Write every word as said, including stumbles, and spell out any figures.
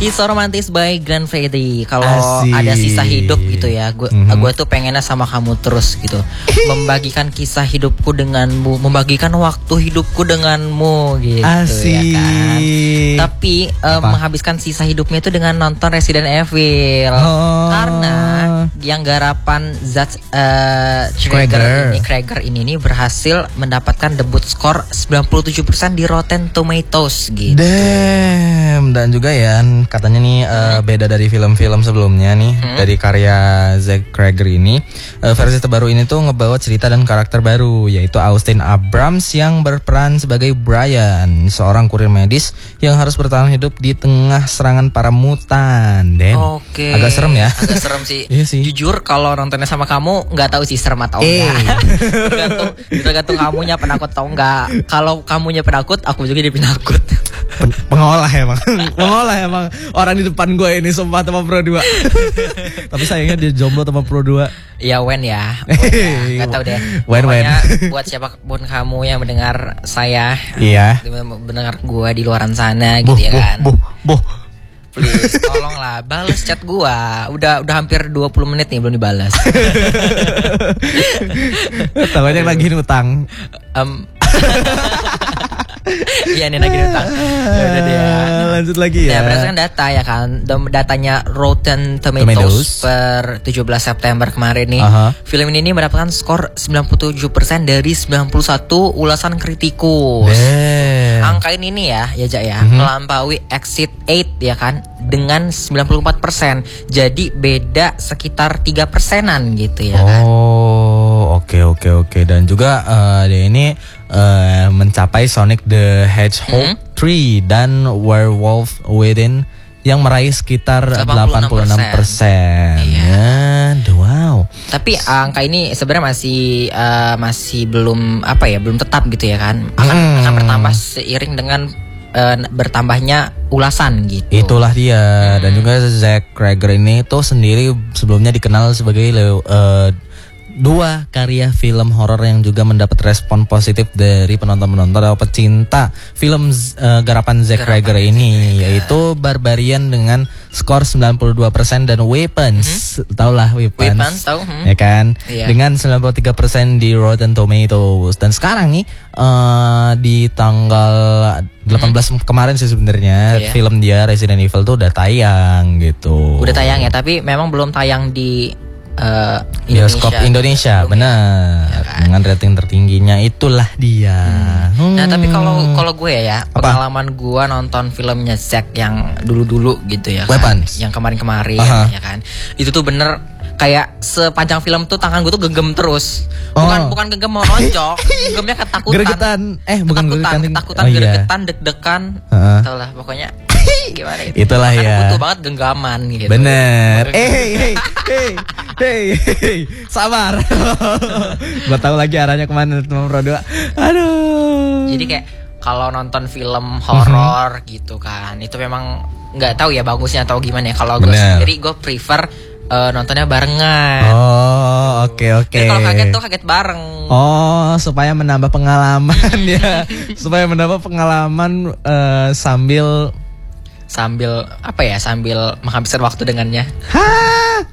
Kisah romantis by Glenn Fredly. Kalau ada sisa hidup gitu ya, gue mm-hmm. gue tuh pengennya sama kamu terus gitu. Membagikan kisah hidupku denganmu, membagikan waktu hidupku denganmu gitu. Asik. Ya kan. Tapi uh, menghabiskan sisa hidupnya itu dengan nonton Resident Evil. Oh. Karena yang garapan Zach uh, Cregger ini, Cregger ini nih berhasil mendapatkan debut skor sembilan puluh tujuh persen di Rotten Tomatoes gitu. Damn. Dan juga ya katanya nih uh, beda dari film-film sebelumnya nih hmm. dari karya Zach Cregger ini, uh, versi terbaru ini tuh ngebawa cerita dan karakter baru, yaitu Austin Abrams yang berperan sebagai Brian, seorang kurir medis yang harus bertahan hidup di tengah serangan para mutan. Damn. Oke. Agak serem ya. Agak serem sih. Iya sih. Jujur kalau nontonnya sama kamu nggak tahu sih serem atau eh. enggak. tergantung, tergantung kamunya penakut atau enggak. Kalau kamunya penakut, aku juga jadi penakut. Pen- pengolah emang pengolah emang orang di depan gue ini sumpah teman Pro dua. Tapi sayangnya dia jomblo teman Pro dua. Ya Wen ya, ya. Gak tau deh. Wen Wen. Buat siapapun kamu yang mendengar saya, iya, mendengar gue di luaran sana gitu buh, ya kan. Buh, buh, buh. Please tolonglah balas chat gua. Udah udah hampir dua puluh menit nih belum dibalas. Tahunya lagi utang. Um, Iya nih lagi utang. Ya udah deh ya. Lanjut lagi ya. Nah, berdasarkan data ya kan, datanya Rotten Tomatoes, Tomatoes. per tujuh belas September kemarin nih, uh-huh. film ini mendapatkan skor sembilan puluh tujuh persen dari sembilan puluh satu ulasan kritikus. Damn. Angka ini nih ya, ya Jak ya, mm-hmm. melampaui Exit delapan ya kan dengan sembilan puluh empat persen. Jadi beda sekitar tiga persenan gitu ya kan. Oh, oke oke oke. Dan juga uh, dia ini uh, mencapai Sonic the Hedgehog mm-hmm. tiga dan Werewolf Within yang meraih sekitar delapan puluh enam persen. Iya. Ya, wow. Tapi angka ini sebenarnya masih uh, masih belum apa ya, belum tetap gitu ya kan. Akan hmm. akan bertambah seiring dengan uh, bertambahnya ulasan gitu. Itulah dia. Hmm. Dan juga Zach Cregger ini tuh sendiri sebelumnya dikenal sebagai uh, dua karya film horor yang juga mendapat respon positif dari penonton-penonton atau pecinta film uh, garapan Zach Cregger ini, yaitu Barbarian dengan skor sembilan puluh dua persen dan Weapons, mm-hmm. taulah Weapons, Weapons tahu, hmm. ya kan, yeah. dengan sembilan puluh tiga persen di Rotten Tomatoes. Dan sekarang nih uh, di tanggal delapan belas mm-hmm. kemarin sih sebenarnya yeah. film dia Resident Evil tuh udah tayang gitu. Udah tayang ya, tapi memang belum tayang di Uh, bioskop Indonesia, Indonesia benar ya kan? Dengan rating tertingginya itulah dia. Hmm. Hmm. Nah tapi kalau kalau gue ya, Apa? pengalaman gue nonton filmnya Zack yang dulu-dulu gitu ya kan, yang kemarin-kemarin uh-huh. ya kan, itu tuh bener kayak sepanjang film tuh tangan gue tuh genggam terus. Bukan oh. bukan genggam mau nonjok, genggamnya ketakutan. Gregetan. Eh bukan ketakutan, gregetan. Ketakutan, oh, gregetan, iya. deg-degan. Uh-huh. Tau lah pokoknya. Gimana itu? Itulah kan ya. butuh banget genggaman gitu. Bener. Eh hey hey hey hey hey sabar. Gua tahu lagi arahnya kemana teman Pro dua. Aduh. Jadi kayak kalau nonton film horor mm-hmm. gitu kan, itu memang nggak tahu ya bagusnya atau gimana ya. Kalau gue sendiri gue prefer uh, nontonnya barengan. Oh oke okay, oke. Okay. Kalau kaget tuh kaget bareng. Oh supaya menambah pengalaman ya. Supaya menambah pengalaman uh, sambil sambil apa ya, sambil menghabiskan waktu dengannya. Hah?